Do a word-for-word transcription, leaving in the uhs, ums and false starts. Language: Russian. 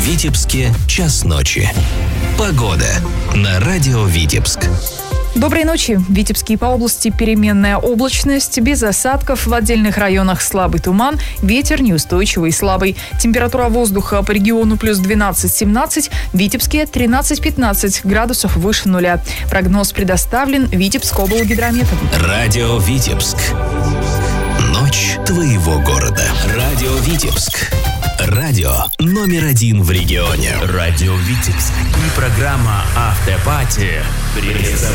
Витебске час ночи. Погода на радио Витебск. Доброй ночи. В Витебске и по области переменная облачность, без осадков, в отдельных районах слабый туман, ветер неустойчивый и слабый. Температура воздуха по региону плюс двенадцать-семнадцать, в Витебске тринадцать-пятнадцать градусов выше нуля. Прогноз предоставлен Витебск облгидрометом. Радио Витебск. Ночь твоего города. Радио Витебск. Радио номер один в регионе. Радио Витебск и программа «Автопати» представляют.